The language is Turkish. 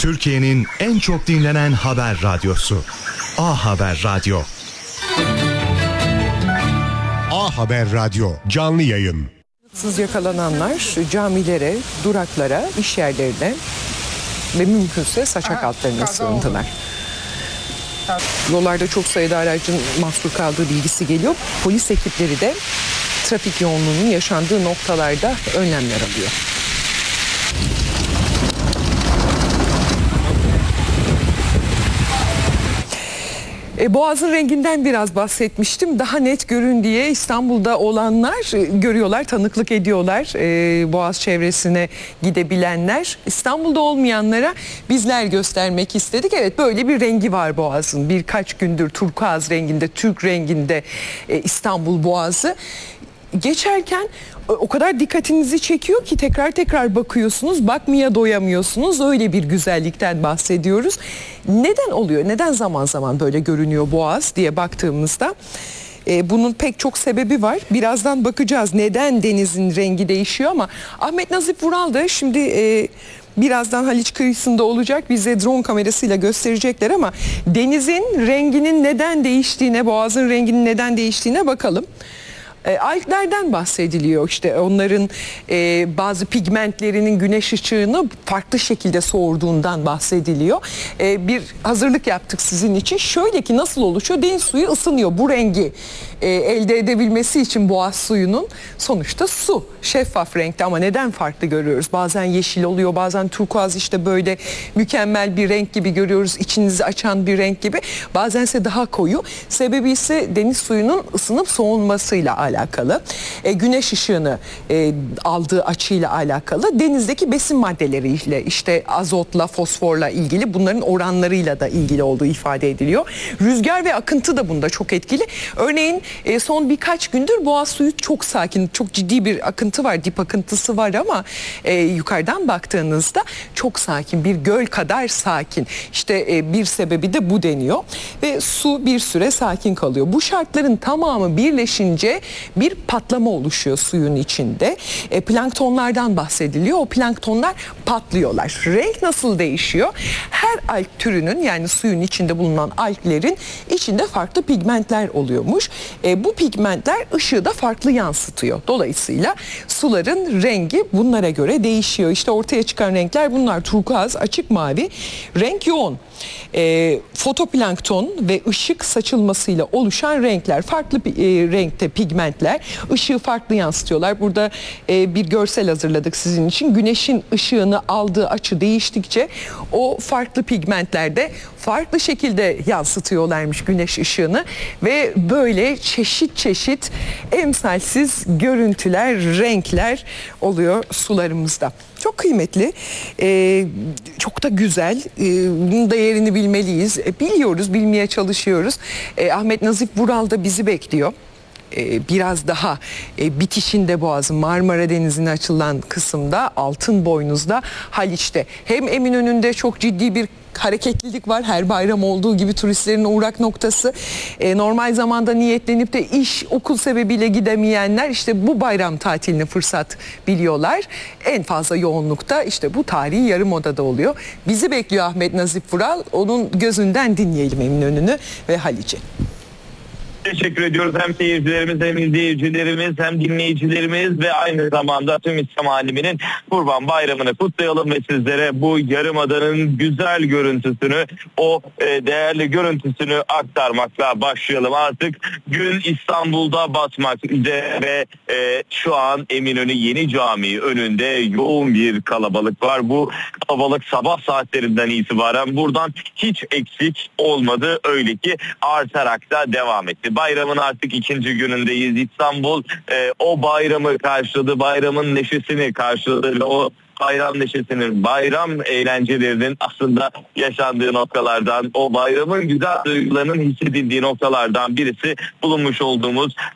Türkiye'nin en çok dinlenen haber radyosu. A Haber Radyo. A Haber Radyo canlı yayın. Yakalananlar camilere, duraklara, iş yerlerine ve mümkünse saçak altlarına sığındılar. Yollarda çok sayıda aracın mahsur kaldığı bilgisi geliyor. Polis ekipleri de trafik yoğunluğunun yaşandığı noktalarda önlemler alıyor. Boğaz'ın renginden biraz bahsetmiştim. Daha net görün diye İstanbul'da olanlar görüyorlar, tanıklık ediyorlar. Boğaz çevresine gidebilenler. İstanbul'da olmayanlara bizler göstermek istedik. Evet, böyle bir rengi var Boğaz'ın. Birkaç gündür turkuaz renginde, Türk renginde İstanbul Boğazı. Geçerken o kadar dikkatinizi çekiyor ki tekrar bakıyorsunuz, bakmaya doyamıyorsunuz. Öyle bir güzellikten bahsediyoruz. Neden oluyor? Neden zaman zaman böyle görünüyor Boğaz diye baktığımızda? Bunun pek çok sebebi var. Birazdan bakacağız neden denizin rengi değişiyor ama Ahmet Nazif Vural da şimdi birazdan Haliç kıyısında olacak, bize drone kamerasıyla gösterecekler ama denizin renginin neden değiştiğine, Boğaz'ın renginin neden değiştiğine bakalım. Alglerden bahsediliyor, işte onların bazı pigmentlerinin güneş ışığını farklı şekilde soğurduğundan bahsediliyor. Bir hazırlık yaptık sizin için. Şöyle ki nasıl oluşuyor? Deniz suyu ısınıyor. Bu rengi elde edebilmesi için Boğaz suyunun, sonuçta su şeffaf renkte ama neden farklı görüyoruz? Bazen yeşil oluyor, bazen turkuaz, işte böyle mükemmel bir renk gibi görüyoruz, içinizi açan bir renk gibi. Bazense daha koyu. Sebebi ise deniz suyunun ısınıp soğunmasıyla alakalı. Güneş ışığını aldığı açıyla alakalı. Denizdeki besin maddeleriyle, işte azotla, fosforla ilgili, bunların oranlarıyla da ilgili olduğu ifade ediliyor. Rüzgar ve akıntı da bunda çok etkili. Örneğin son birkaç gündür Boğaz suyu çok sakin, çok ciddi bir akıntı var, dip akıntısı var ama yukarıdan baktığınızda çok sakin, bir göl kadar sakin. İşte bir sebebi de bu deniyor ve su bir süre sakin kalıyor. Bu şartların tamamı birleşince bir patlama oluşuyor suyun içinde. Planktonlardan bahsediliyor. O planktonlar patlıyorlar. Renk nasıl değişiyor? Her alg türünün, yani suyun içinde bulunan alglerin içinde farklı pigmentler oluyormuş. Bu pigmentler ışığı da farklı yansıtıyor. Dolayısıyla suların rengi bunlara göre değişiyor. İşte ortaya çıkan renkler bunlar: turkuaz, açık mavi, renk yoğun. Fotoplankton ve ışık saçılmasıyla oluşan renkler, farklı renkte pigmentler, ışığı farklı yansıtıyorlar. Burada bir görsel hazırladık sizin için. Güneşin ışığını aldığı açı değiştikçe o farklı pigmentlerde farklı şekilde yansıtıyorlarmış güneş ışığını ve böyle çeşit emsalsiz görüntüler, renkler oluyor sularımızda. Çok kıymetli, çok da güzel. Bunun değerini bilmeliyiz. Biliyoruz, bilmeye çalışıyoruz. Ahmet Nazif Vural da bizi bekliyor. Biraz daha bitişinde Boğaz'ın, Marmara Denizi'ne açılan kısımda, Altınboynuz'da, Haliç'te. Hem Eminönü'nde çok ciddi bir hareketlilik var. Her bayram olduğu gibi turistlerin uğrak noktası. Normal zamanda niyetlenip de iş, okul sebebiyle gidemeyenler işte bu bayram tatilini fırsat biliyorlar. En fazla yoğunlukta işte bu tarihi Yarımada'da oluyor. Bizi bekliyor Ahmet Nazif Vural. Onun gözünden dinleyelim Eminönü'nü ve Haliç'i. Teşekkür ediyoruz hem seyircilerimiz, hem izleyicilerimiz, hem dinleyicilerimiz ve aynı zamanda tüm İslam aleminin Kurban Bayramı'nı kutlayalım ve sizlere bu Yarımada'nın güzel görüntüsünü, o değerli görüntüsünü aktarmakla başlayalım. Artık gün İstanbul'da batmak üzere ve şu an Eminönü Yeni Camii önünde yoğun bir kalabalık var. Bu kalabalık sabah saatlerinden itibaren buradan hiç eksik olmadı, öyle ki artarak da devam etti. Bayramın artık ikinci günündeyiz. İstanbul o bayramı karşıladı, bayramın neşesini karşıladı ve o bayram neşesinin, bayram eğlencelerinin aslında yaşandığı noktalardan, o bayramın güzel duygularının hissedildiği noktalardan birisi bulunmuş olduğumuz